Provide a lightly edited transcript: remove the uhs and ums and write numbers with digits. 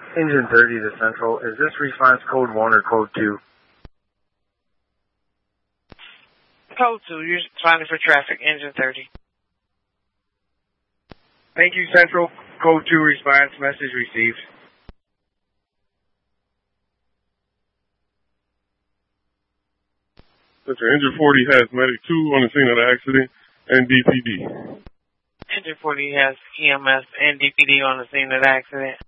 Engine 30 to Central. Is this response code 1 or code 2? Code 2, you're responding for traffic, Engine 30. Thank you, Central. Code 2 response, message received. Engine 40 has Medic 2 on the scene of the accident and DPD. Engine 40 has EMS and DPD on the scene of the accident.